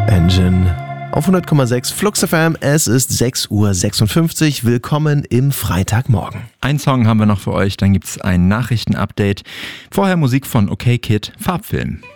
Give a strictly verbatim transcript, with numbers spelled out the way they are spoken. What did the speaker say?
Engine auf hundert Komma sechs Flux F M. Es ist sechs Uhr sechsundfünfzig. Willkommen im Freitagmorgen. Ein Song haben wir noch für euch, dann gibt's ein Nachrichtenupdate. Vorher Musik von OK Kid, Farbfilm.